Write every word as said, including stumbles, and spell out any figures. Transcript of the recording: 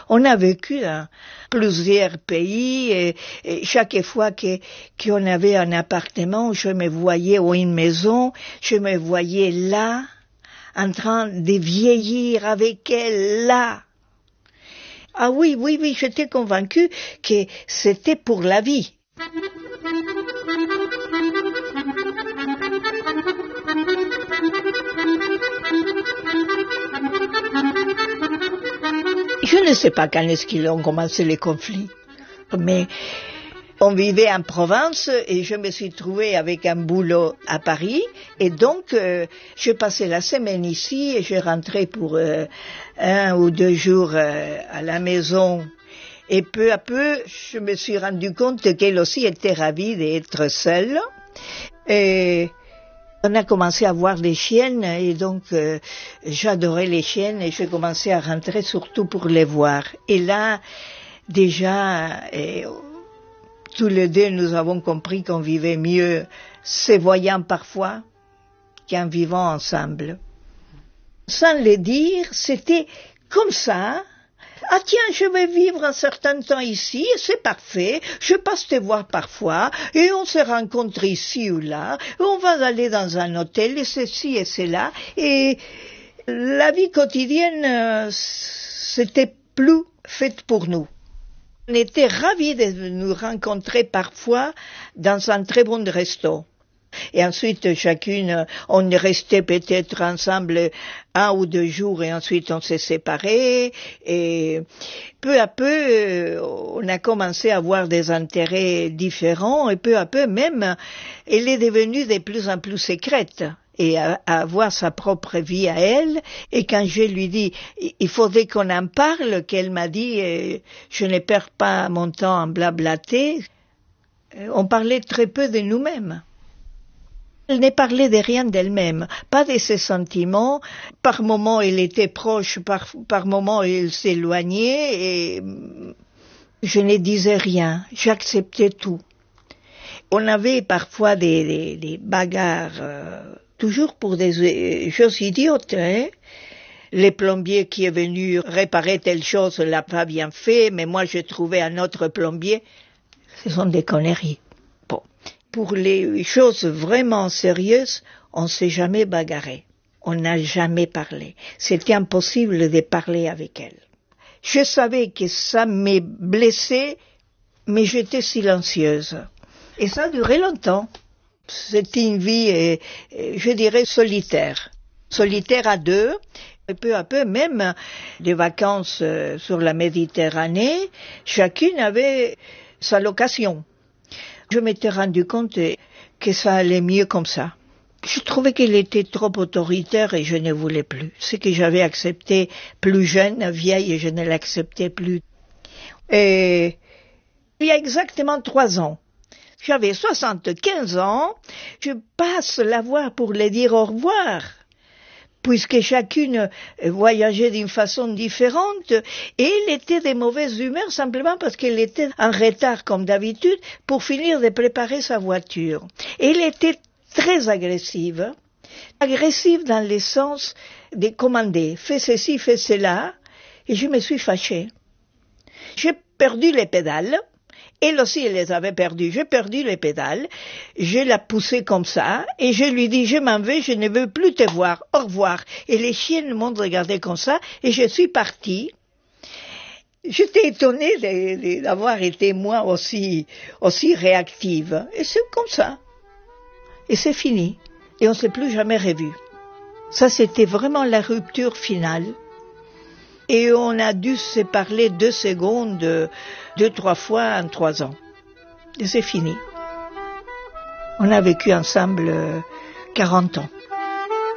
On a vécu dans plusieurs pays et, et chaque fois que qu'on avait un appartement, je me voyais ou une maison, je me voyais là, en train de vieillir avec elle là. Ah oui, oui, oui, j'étais convaincue que c'était pour la vie. Je ne sais pas quand est-ce qu'ils ont commencé les conflits, mais on vivait en province et je me suis trouvée avec un boulot à Paris et donc euh, je passais la semaine ici et je rentrais pour euh, un ou deux jours euh, à la maison. Et peu à peu, je me suis rendu compte qu'elle aussi était ravie d'être seule. Et on a commencé à voir les chiennes et donc euh, j'adorais les chiennes et j'ai commencé à rentrer surtout pour les voir. Et là, déjà, et, tous les deux, nous avons compris qu'on vivait mieux se voyant parfois qu'en vivant ensemble. Sans le dire, c'était comme ça. Ah tiens, je vais vivre un certain temps ici, et c'est parfait, je passe te voir parfois, et on se rencontre ici ou là, et on va aller dans un hôtel, et ceci et cela, et la vie quotidienne, euh, c'était plus faite pour nous. On était ravis de nous rencontrer parfois dans un très bon resto. Et ensuite, chacune, on restait peut-être ensemble un ou deux jours et ensuite on s'est séparés. Et peu à peu, on a commencé à avoir des intérêts différents et peu à peu même, elle est devenue de plus en plus secrète et à, à avoir sa propre vie à elle. Et quand je lui dis, il faudrait qu'on en parle, qu'elle m'a dit, je ne perds pas mon temps à blablater, on parlait très peu de nous-mêmes. Elle ne parlait de rien d'elle-même, pas de ses sentiments. Par moments, elle était proche, par, par moments, elle s'éloignait et je ne disais rien. J'acceptais tout. On avait parfois des, des, des bagarres, euh, toujours pour des choses idiotes, hein. Le plombier qui est venu réparer telle chose l'a pas bien fait, mais moi j'ai trouvé un autre plombier. Ce sont des conneries. Bon. Pour les choses vraiment sérieuses, on ne s'est jamais bagarré. On n'a jamais parlé. C'était impossible de parler avec elle. Je savais que ça me blessait, mais j'étais silencieuse. Et ça a duré longtemps. C'était une vie, je dirais, solitaire. Solitaire à deux. Et peu à peu, même des vacances sur la Méditerranée, chacune avait sa location. Je m'étais rendu compte que ça allait mieux comme ça. Je trouvais qu'elle était trop autoritaire et je ne voulais plus. Ce que j'avais accepté plus jeune, vieille, et je ne l'acceptais plus. Et il y a exactement trois ans, j'avais soixante-quinze ans, je passe la voir pour lui dire au revoir. Puisque chacune voyageait d'une façon différente, et elle était de mauvaise humeur simplement parce qu'elle était en retard comme d'habitude pour finir de préparer sa voiture. Et elle était très agressive, agressive dans le sens de commander, fais ceci, fais cela, et je me suis fâchée. J'ai perdu les pédales. Elle aussi, elle les avait perdues. J'ai perdu les pédales, je la poussais comme ça, et je lui dis, je m'en vais, je ne veux plus te voir, au revoir. Et les chiennes m'ont regardé comme ça, et je suis partie. J'étais étonnée de, de, d'avoir été moi aussi, aussi réactive. Et c'est comme ça. Et c'est fini. Et on ne s'est plus jamais revus. Ça, c'était vraiment la rupture finale. Et on a dû se parler deux secondes, deux, trois fois en trois ans. Et c'est fini. On a vécu ensemble quarante ans.